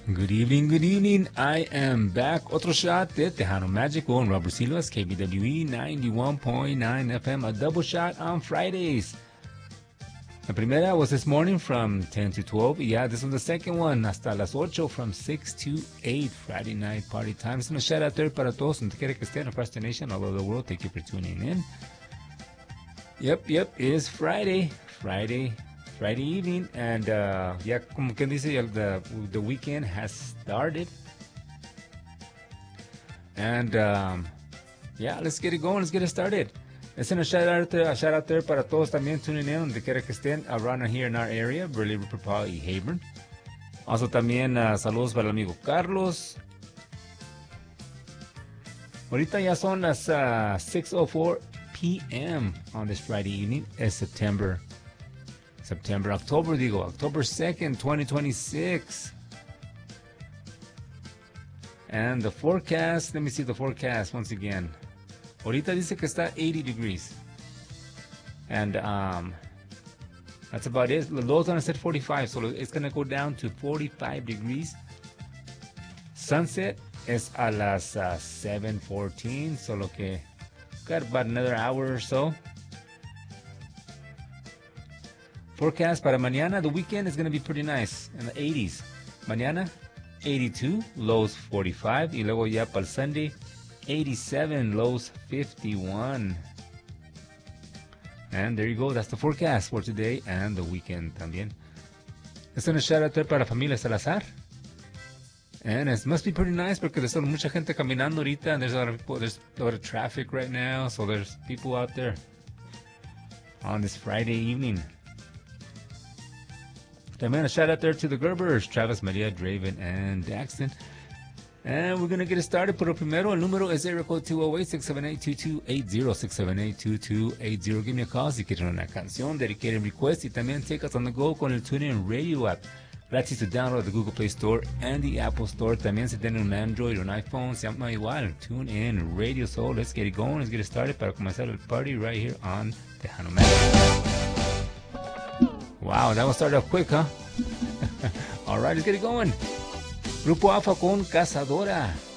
Good evening, good evening. I am back. Otro shot de Tejano Magic con Robert Silas, KBWE 91.9 FM. A double shot on Fridays. La primera was this morning from 10 to 12. Yeah, this was the second one. Hasta las 8 from 6 to 8. Friday night party time. So a shout out there para todos donde quiera que estén across the nation, all over the world. Thank you for tuning in. Yep, it is Friday. Friday evening, and yeah, como quien dice, the weekend has started, and yeah, let's get it going, let's get it started. Let's send a shout out there para todos también tuning in donde quiera que estén around here in our area, Burley, Rupert, Powell y Heyburn. Also también saludos para el amigo Carlos. Ahorita ya son las 6:04 p.m. on this Friday evening. It's October 2nd, 2026. And the forecast, let me see the forecast once again. Ahorita dice que está 80 degrees. And that's about it. The low's gonna set 45, so it's gonna go down to 45 degrees. Sunset is a las 7:14, so que got about another hour or so. Forecast para mañana, the weekend is going to be pretty nice, in the 80s. Mañana, 82, lows 45. Y luego ya para el Sunday, 87, lows 51. And there you go, that's the forecast for today and the weekend también. Es una shout out there para familia Salazar. And it must be pretty nice porque there's mucha gente caminando ahorita, and there's a lot of people, there's a lot of traffic right now, so there's people out there on this Friday evening. También a shout out there to the Gerbers, Travis, Maria, Draven, and Daxton. And we're going to get it started. Pero primero, el número es area code 208-678-2280, 678-2280. Give me a call si quieren una canción, dedicated request, y también take us on the go con el TuneIn Radio app. Gratis to download the Google Play Store and the Apple Store. También si tienen un Android o un iPhone, se llama igual, TuneIn Radio. So let's get it going, let's get it started para comenzar el party right here on Tejano Magic. Wow, that one started off quick, huh? All right, let's get it going. Grupo Alfa con Cazadora.